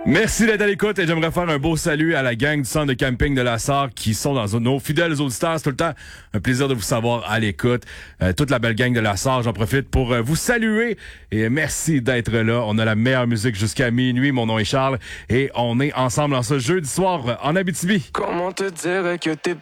Merci d'être à l'écoute et j'aimerais faire un beau salut à la gang du centre de camping de la Sarre qui sont dans nos fidèles auditeurs. C'est tout le temps un plaisir de vous savoir à l'écoute. Toute la belle gang de la Sarre, j'en profite pour vous saluer et merci d'être là. On a la meilleure musique jusqu'à minuit. Mon nom est Charles et on est ensemble en ce jeudi soir en Abitibi. Comment te dire que t'es